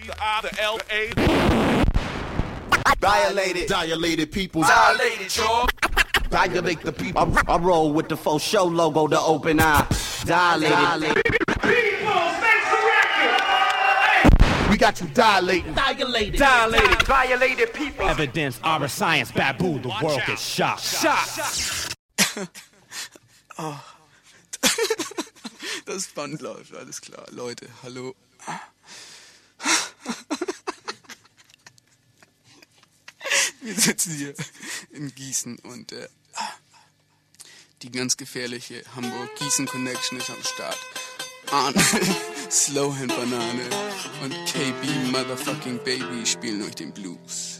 the I, the L, the A. Dilated people. Dilated, y'all. Dilate the people. I roll with the faux show logo, the open eye. Dilated. We got you dilating. Dilated people. Evidence, our science, babu, the world gets shocked. Oh. Das Band läuft, alles klar. Leute, hallo. Wir sitzen hier in Gießen und die ganz gefährliche Hamburg-Gießen-Connection ist am Start. Arne, Slowhand Banane und KB Motherfucking Baby spielen euch den Blues.